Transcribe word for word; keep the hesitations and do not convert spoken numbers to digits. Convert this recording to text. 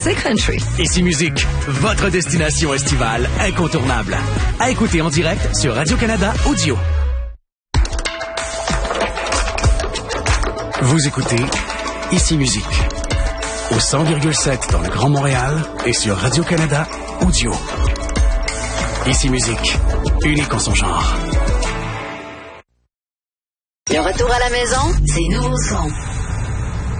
C'est country. Ici Musique, votre destination estivale incontournable. À écouter en direct sur Radio-Canada Audio. Vous écoutez Ici Musique, au cent virgule sept dans le Grand Montréal et sur Radio-Canada Audio. Ici Musique, unique en son genre. Le retour à la maison, c'est nouveau son.